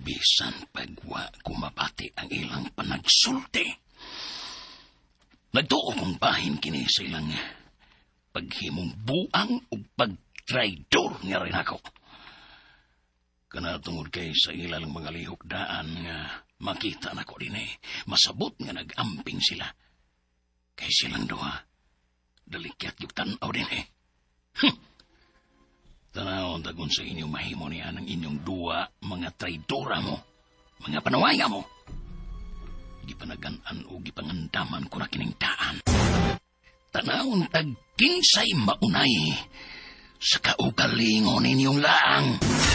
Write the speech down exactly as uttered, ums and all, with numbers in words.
Bisan pagwa kumapati ang ilang panagsulti. Nagtuo kong bahin kini sa ilang paghimong buang o pagtraidor nga rin ako. Kanatungod kay sa ilang mga lihok daan nga makita na ko din eh, masabot nga nag-amping sila. Kay silang duha, dalikyat yung tanaw din eh. Hm! Tanawon tagon sa inyong mahimo niya ng inyong duwa, mga traidora mo, mga panawaya mo. Gipanagan-an o gipangandaman ko na kining daan. Tanawon tag kinsay maunay sa kaugalingon ninyong laang.